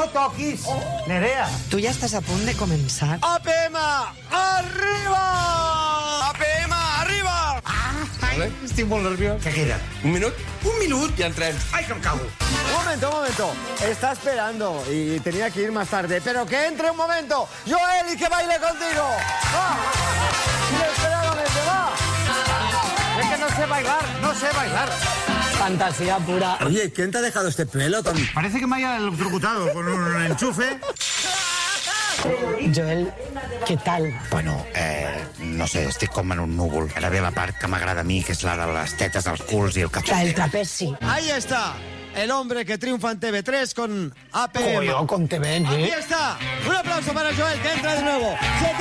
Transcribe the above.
No toquis, Nerea. Tu ja estàs a punt de començar. APM, arriba! APM, arriba! Ai, estic molt nerviós. Què queda? Un minut? Un minut i entrem. Ai, que em cago. Un momento. Está esperando y tenía que ir más tarde. Pero que entre un momento. Joel y que baile contigo. ¡Va! Inesperadamente, va. Es que no sé bailar. Fantasia pura. Oye, ¿quién te ha dejado este pelo tan...? Parece que me haya electrocutado con un enchufe. Joel, què tal? Bueno, no sé, estic com en un núvol. Ara ve la part que m'agrada a mi, que és la de les tetes, els culs i el cap. El trapezi. Ahí está. El hombre que triunfa en TV3 con APM. Colló, com te ven, Aquí está. Un aplauso para Joel, que entra de nuevo.